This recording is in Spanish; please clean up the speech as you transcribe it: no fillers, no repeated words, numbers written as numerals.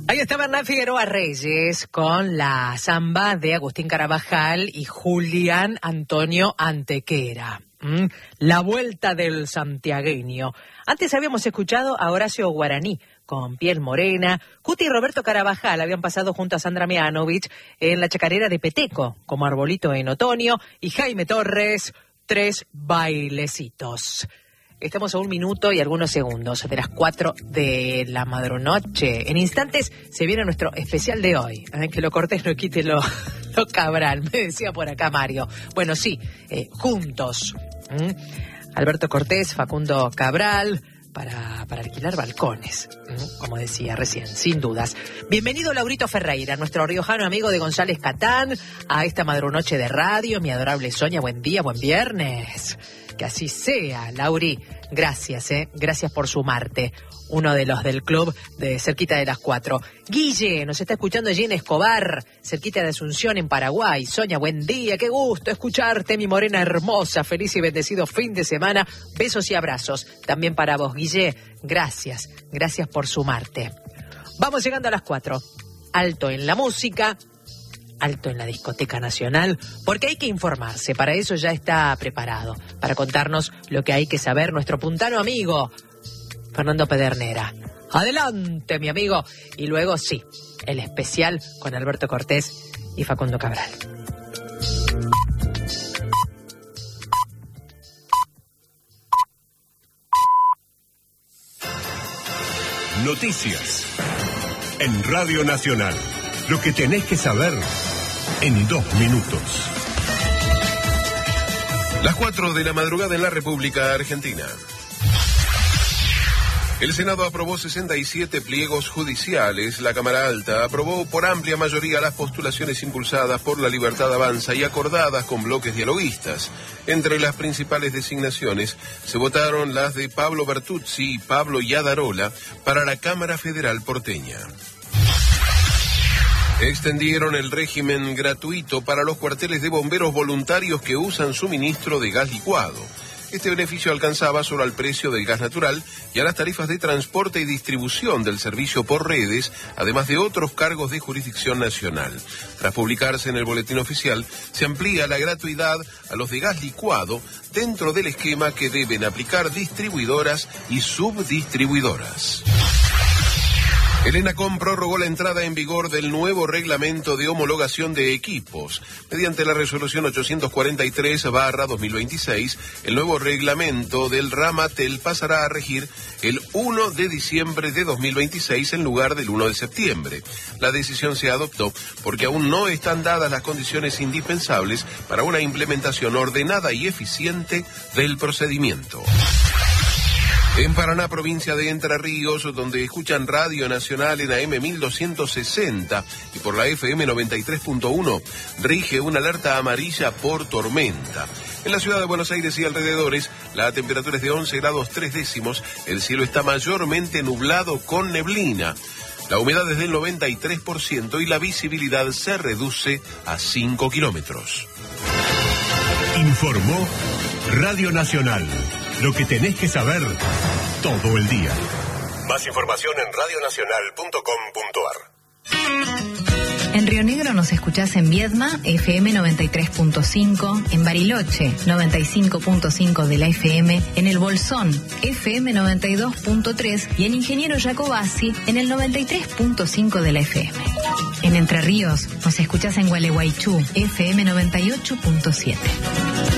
Ahí está Bernal Figueroa Reyes con la samba de Agustín Carabajal y Julián Antonio Antequera. La vuelta del santiagueño. Antes habíamos escuchado a Horacio Guaraní con Piel Morena. Cuti y Roberto Carabajal habían pasado junto a Sandra Mianovich en la chacarera de Peteco, como Arbolito en Otoño, y Jaime Torres, Tres Bailecitos. Estamos a 1 minuto y algunos segundos de las 4 de la madrunoche. En instantes se viene nuestro especial de hoy. Que lo cortés no quite lo Cabral, me decía por acá Mario. Bueno, sí, juntos. Alberto Cortés, Facundo Cabral, para alquilar balcones, como decía recién, sin dudas. Bienvenido Laurito Ferreira, nuestro riojano amigo de González Catán, a esta madrunoche de radio. Mi adorable Sonia, buen día, buen viernes. Que así sea, Lauri. Gracias, gracias por sumarte. Uno de los del club de cerquita de las 4. Guille, nos está escuchando allí en Escobar, cerquita de Asunción, en Paraguay. Sonia, buen día, qué gusto escucharte, mi morena hermosa. Feliz y bendecido fin de semana. Besos y abrazos también para vos, Guille. Gracias, gracias por sumarte. Vamos llegando a las 4. Alto en la música. Alto en la discoteca nacional, porque hay que informarse, para eso ya está preparado, para contarnos lo que hay que saber nuestro puntano amigo, Fernando Pedernera. Adelante, mi amigo. Y luego, sí, el especial con Alberto Cortés y Facundo Cabral. Noticias en Radio Nacional. Lo que tenés que saber en 2 minutos. Las 4 de la madrugada en la República Argentina. El Senado aprobó 67 pliegos judiciales. La Cámara Alta aprobó por amplia mayoría las postulaciones impulsadas por La Libertad Avanza y acordadas con bloques dialoguistas. Entre las principales designaciones se votaron las de Pablo Bertuzzi y Pablo Yadarola para la Cámara Federal porteña. Extendieron el régimen gratuito para los cuarteles de bomberos voluntarios que usan suministro de gas licuado. Este beneficio alcanzaba solo al precio del gas natural y a las tarifas de transporte y distribución del servicio por redes, además de otros cargos de jurisdicción nacional. Tras publicarse en el boletín oficial, se amplía la gratuidad a los de gas licuado dentro del esquema que deben aplicar distribuidoras y subdistribuidoras. El ENACOM prorrogó la entrada en vigor del nuevo reglamento de homologación de equipos. Mediante la resolución 843/2026, el nuevo reglamento del Ramatel pasará a regir el 1 de diciembre de 2026 en lugar del 1 de septiembre. La decisión se adoptó porque aún no están dadas las condiciones indispensables para una implementación ordenada y eficiente del procedimiento. En Paraná, provincia de Entre Ríos, donde escuchan Radio Nacional en AM 1260 y por la FM 93.1, rige una alerta amarilla por tormenta. En la ciudad de Buenos Aires y alrededores, la temperatura es de 11 grados 3 décimos, el cielo está mayormente nublado con neblina. La humedad es del 93% y la visibilidad se reduce a 5 kilómetros. Informó Radio Nacional. Lo que tenés que saber todo el día. Más información en radionacional.com.ar. En Río Negro nos escuchás en Viedma, FM 93.5, en Bariloche, 95.5 de la FM, en El Bolsón, FM 92.3 y en Ingeniero Jacobasi, en el 93.5 de la FM. En Entre Ríos nos escuchás en Gualeguaychú, FM 98.7.